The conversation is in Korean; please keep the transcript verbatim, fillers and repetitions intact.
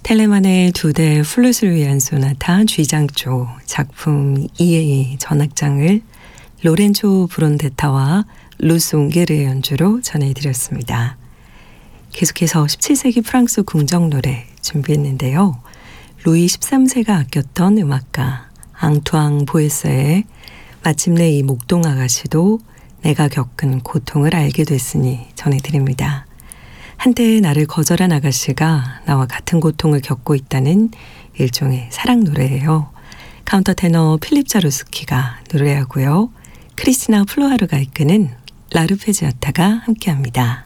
텔레만의 두 대 플룻을 위한 소나타 G장조 작품 이의 전악장을 로렌조 브론데타와 루스 옹게르의 연주로 전해드렸습니다. 계속해서 십칠 세기 프랑스 궁정 노래 준비했는데요. 루이 십삼 세가 아꼈던 음악가 앙투앙 보에스의 마침내 이 목동 아가씨도 내가 겪은 고통을 알게 됐으니 전해드립니다. 한때 나를 거절한 아가씨가 나와 같은 고통을 겪고 있다는 일종의 사랑 노래예요. 카운터 테너 필립 자루스키가 노래하고요. 크리스티나 플로하르가 이끄는 라르페지아타가 함께합니다.